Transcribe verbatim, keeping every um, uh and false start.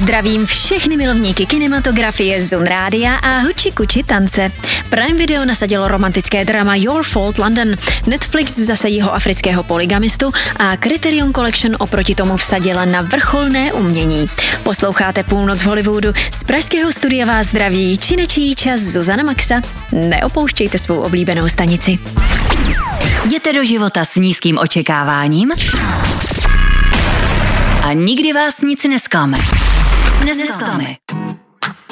Zdravím všechny milovníky kinematografie, Zone Rádia a huči kuči tance. Prime Video nasadilo romantické drama Your Fault London, Netflix zase jeho afrického polygamistu a Criterion Collection oproti tomu vsadila na vrcholné umění. Posloucháte Půlnoc v Hollywoodu, z pražského studia vás zdraví činečí čas Zuzana Maxa. Neopouštějte svou oblíbenou stanici. Jděte do života s nízkým očekáváním a nikdy vás nic nesklame. Nesklame.